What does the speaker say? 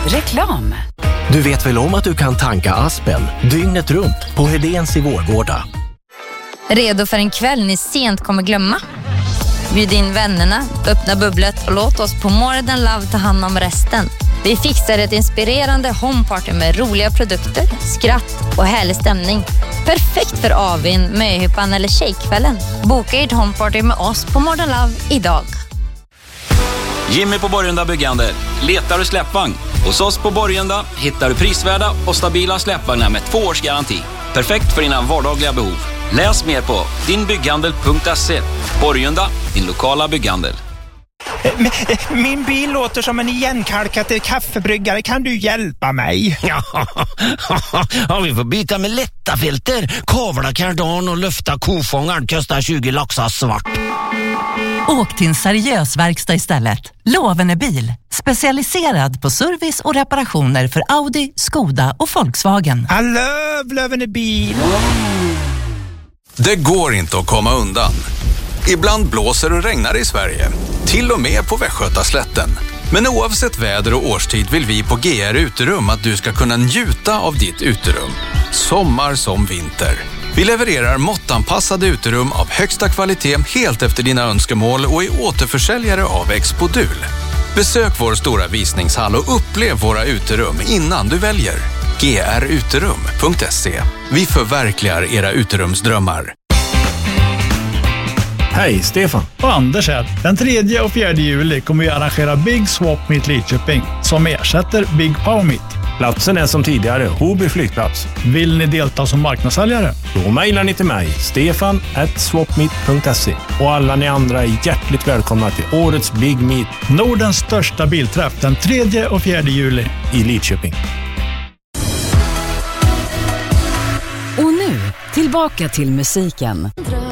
Reklam. Du vet väl om att du kan tanka Aspen dygnet runt på Hedéns i Vårgårda? Redo för en kväll ni sent kommer glömma? Bjud in vännerna, öppna bubblet och låt oss på More Than Love ta hand om resten. Vi fixar ett inspirerande homeparty med roliga produkter, skratt och härlig stämning. Perfekt för avin, möhippan eller tjejkvällen. Boka ert homeparty med oss på More Than Love idag. Jimmy på Borgunda Byggande. Letar du släppvagn? Hos oss på Borgunda hittar du prisvärda och stabila släppvagnar med 2 års garanti. Perfekt för dina vardagliga behov. Läs mer på dinbygghandel.se. Borgunda, din lokala bygghandel. Min bil låter som en igenkalkad kaffebryggare. Kan du hjälpa mig? Ja, vi får byta med lätta filter. Kavla kardan och lyfta kofångaren kostar 20 laxar svart. Åk till en seriös verkstad istället. Lovene bil. Specialiserad på service och reparationer för Audi, Skoda och Volkswagen. I love Lovene bil. Det går inte att komma undan. Ibland blåser och regnar i Sverige. Till och med på Västgötaslätten. Men oavsett väder och årstid vill vi på GR Uterum att du ska kunna njuta av ditt uterum. Sommar som vinter. Vi levererar måttanpassade uterum av högsta kvalitet helt efter dina önskemål och är återförsäljare av Expodul. Besök vår stora visningshall och upplev våra uterum innan du väljer. gruterum.se. Vi förverkligar era uterumsdrömmar. Hej, Stefan. Och Anders här. Den 3 och 4 juli kommer vi arrangera Big Swap Meet Lidköping som ersätter Big Power Meet. Platsen är som tidigare, Hoby flygplats. Vill ni delta som marknadssäljare? Då mejlar ni till mig, stefan@swapmeet.se. Och alla ni andra är hjärtligt välkomna till årets Big Meet. Nordens största bilträff den 3 och 4 juli i Lidköping. Och nu, tillbaka till musiken.